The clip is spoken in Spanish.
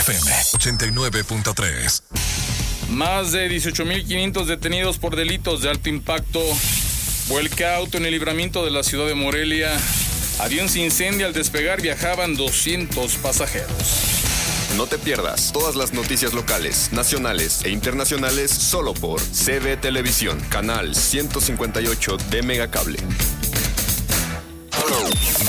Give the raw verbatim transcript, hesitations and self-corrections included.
F M ochenta y nueve punto tres. Más de dieciocho mil quinientos detenidos por delitos de alto impacto. Vuelca auto en el libramiento de la ciudad de Morelia. Avión se incendia al despegar, viajaban doscientos pasajeros. No te pierdas todas las noticias locales, nacionales e internacionales solo por C B Televisión, canal ciento cincuenta y ocho de Megacable.